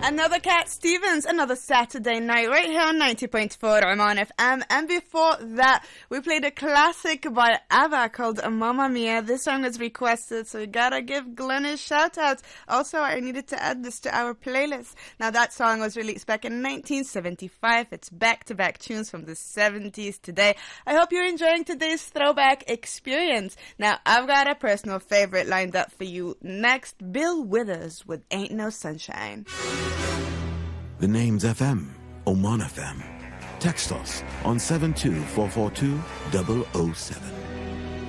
Another Cat Stevens, another Saturday night right here on 90.4 Oman FM. And before that, we played a classic by ABBA called Mamma Mia. This song was requested, so we gotta give Glenn a shout out. Also, I needed to add this to our playlist. Now, that song was released back in 1975. It's back-to-back tunes from the 70s today. I hope you're enjoying today's throwback experience. Now, I've got a personal favorite lined up for you next. Bill Withers with Ain't No Sunshine. The name's FM, Oman FM. Text us on 72442 007.